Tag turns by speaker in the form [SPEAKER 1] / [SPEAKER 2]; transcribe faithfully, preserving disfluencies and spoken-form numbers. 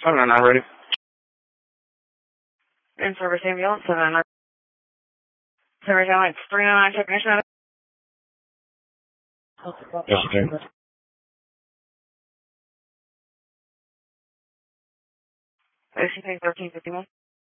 [SPEAKER 1] seven nine nine ready.
[SPEAKER 2] In service ambulance, seven nine nine. Service ambulance, three nine nine, technician.
[SPEAKER 1] Yes, sir.
[SPEAKER 2] O C P thirteen fifty-one.